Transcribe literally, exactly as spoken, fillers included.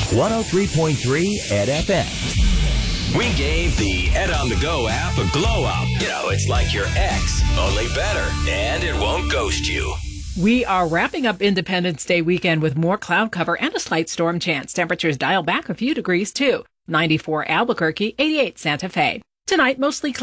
one oh three point three Ed F M. We gave the Ed on the Go app a glow up. You know, it's like your ex, only better, and it won't ghost you. We are wrapping up Independence Day weekend with more cloud cover and a slight storm chance. Temperatures dial back a few degrees too. ninety-four Albuquerque, eighty-eight Santa Fe. Tonight, mostly cloudy.